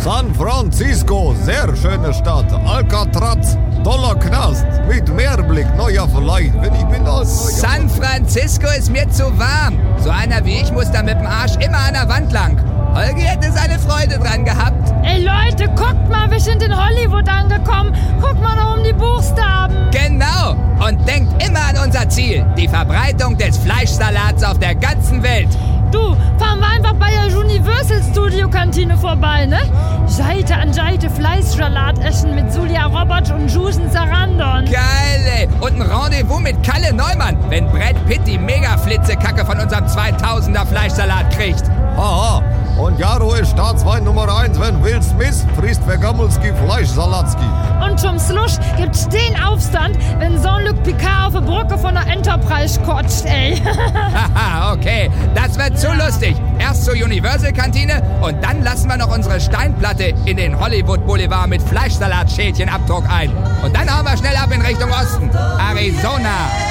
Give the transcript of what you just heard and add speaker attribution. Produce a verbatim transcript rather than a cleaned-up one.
Speaker 1: San Francisco, sehr schöne Stadt. Alcatraz, toller Knast. Mit Meerblick, neuer vielleicht. Wenn ich bin als
Speaker 2: San Francisco ist mir zu warm. So einer wie ich muss da mit dem Arsch immer an der Wand lang. Holgi hätte seine Freude dran gehabt.
Speaker 3: Ey Leute, guckt mal, wir sind in Hollywood angekommen. Guckt mal da um die Buchstaben.
Speaker 2: Genau. Und denkt immer an unser Ziel. Die Verbreitung des Fleischsalats auf der ganzen Welt.
Speaker 3: Du, fahren wir einfach bei der Universal Studio Kantine vorbei, ne? Seite an Seite Fleischsalat essen mit Julia Roberts und Susan Sarandon.
Speaker 2: Geil, ey. Und ein Rendezvous mit Kalle Neumann, wenn Brad Pitt die Mega-Flitzekacke von unserem zweitausender Fleischsalat kriegt.
Speaker 1: Haha. Und Jaro ist Staatswein Nummer eins, wenn Will Smith frisst Vergammelski Fleischsalatski.
Speaker 3: Und zum Schluss gibt's den Aufstand, wenn Jean-Luc Picard auf der Brücke von der Enterprise kotzt, ey.
Speaker 2: Haha, okay. Das wird zu lustig. Erst zur Universal-Kantine und dann lassen wir noch unsere Steinplatte in den Hollywood Boulevard mit Fleischsalatschälchen-Abdruck ein. Und dann hauen wir schnell ab in Richtung Osten. Arizona.